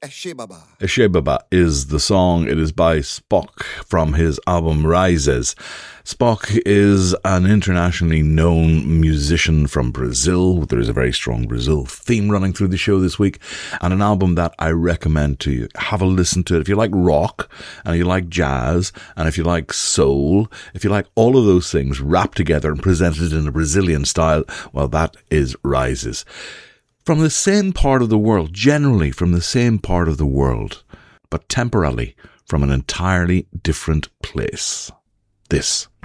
Eshebaba is the song. It is by Spock from his album Rises. Spock is an internationally known musician from Brazil. There is a very strong Brazil theme running through the show this week, and an album that I recommend to you. Have a listen to it. If you like rock, and you like jazz, and if you like soul, if you like all of those things wrapped together and presented in a Brazilian style, well, that is Rises. From the same part of the world, generally from the same part of the world, but temporarily from an entirely different place. This